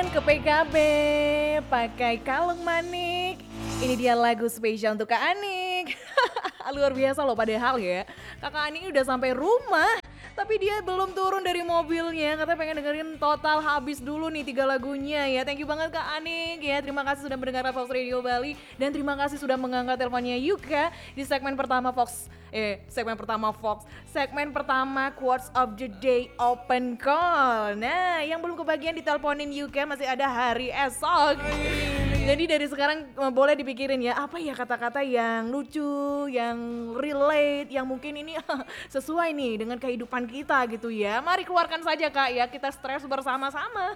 Ke PKB pakai kalung manik. Ini dia lagu spesial untuk Kak Anik. Luar biasa loh, padahal ya Kakak Anik udah sampai rumah tapi dia belum turun dari mobilnya. Katanya pengen dengerin total habis dulu nih 3 lagunya ya. Thank you banget Kak Anik ya. Terima kasih sudah mendengar Fox Radio Bali. Dan terima kasih sudah mengangkat teleponnya Yuka di segmen pertama segmen pertama Quotes of the Day Open Call. Nah, yang belum kebagian diteleponin Yuka masih ada hari esok. Jadi dari sekarang boleh dipikirin ya, apa ya kata-kata yang lucu, yang relate, yang mungkin ini sesuai nih dengan kehidupan kita gitu ya. Mari keluarkan saja Kak ya, kita stres bersama-sama.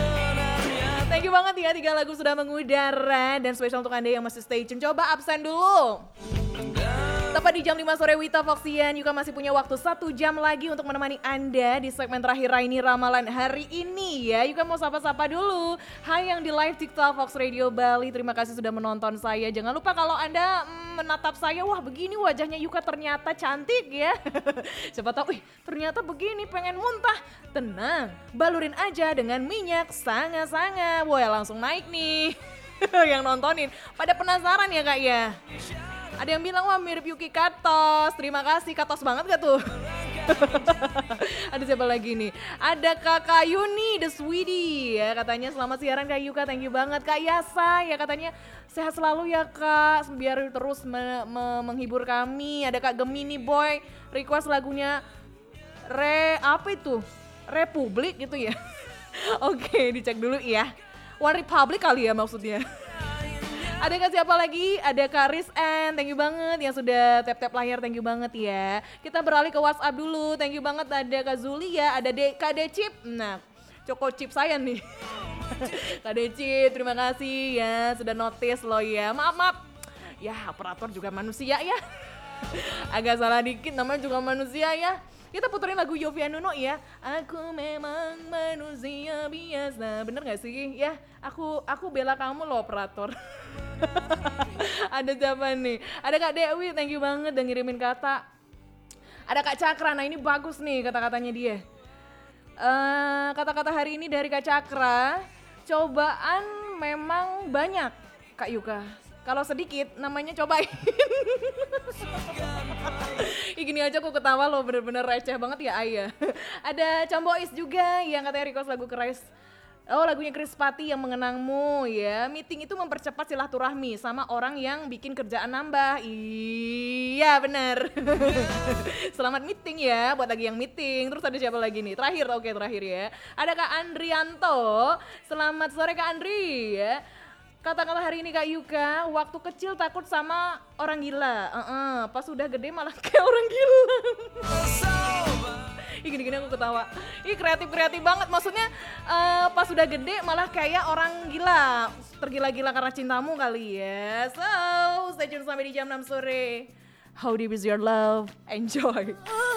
Thank you banget ya, 3 lagu sudah mengudara dan spesial untuk Anda yang masih stay tune. Coba absen dulu. Tepat di jam 5 sore Wita Foxian, Yuka masih punya waktu 1 jam lagi untuk menemani Anda di segmen terakhir Raini Ramalan hari ini ya. Yuka mau sapa-sapa dulu. Hai yang di live TikTok Fox Radio Bali, terima kasih sudah menonton saya. Jangan lupa kalau Anda menatap saya, wah begini wajahnya Yuka ternyata cantik ya. Siapa tahu, ternyata begini pengen muntah. Tenang, balurin aja dengan minyak sanga-sanga. Wah langsung naik nih. Yang nontonin, pada penasaran ya Kak ya. Ada yang bilang wah mirip Yuki Katos. Terima kasih, Katos banget gak tuh? Ada siapa lagi nih? Ada Kakak Yuni The Sweetie ya, katanya selamat siaran Kak Yuka, thank you banget. Kak Yasa ya katanya sehat selalu ya Kak, biar terus menghibur kami. Ada Kak Gemini Boy request lagunya apa itu? Republik gitu ya. Oke, dicek dulu ya. One Republic kali ya maksudnya. Ada Kak siapa lagi? Ada Kak Rizan, thank you banget yang sudah tap-tap layar, thank you banget ya. Kita beralih ke WhatsApp dulu, thank you banget ada Kak Zulia, ada Kak Decip. Nah, Choco Chip saya nih. Kak Decip, terima kasih ya sudah notice lo ya. Maaf. Ya, operator juga manusia ya. Agak salah dikit, namanya juga manusia ya. Kita puterin lagu Yovie and Nuno ya. Aku memang manusia biasa. Bener gak sih? Ya, aku bela kamu loh operator. Ada siapa nih? Ada Kak Dewi, thank you banget udah ngirimin kata. Ada Kak Cakra, nah ini bagus nih kata-katanya dia. Kata-kata hari ini dari Kak Cakra. Cobaan memang banyak Kak Yuka. Kalau sedikit namanya cobain. Gini aja aku ketawa loh, bener-bener receh banget ya Ayah. Ada Cambois juga yang katanya request lagu keras. Oh lagunya Chris Patti yang mengenangmu ya. Meeting itu mempercepat silaturahmi sama orang yang bikin kerjaan nambah. Iya benar. Selamat meeting ya buat lagi yang meeting. Terus ada siapa lagi nih? Terakhir ya. Ada Kak Andrianto. Selamat sore Kak Andri ya. Kata-kata hari ini Kak Yuka, waktu kecil takut sama orang gila. Pas udah gede malah kayak orang gila. Gini-gini aku ketawa. Kreatif banget. Maksudnya pas udah gede malah kayak orang gila. Tergila-gila karena cintamu kali ya. So, stay tune sampai di jam 6 sore. How deep is your love? Enjoy.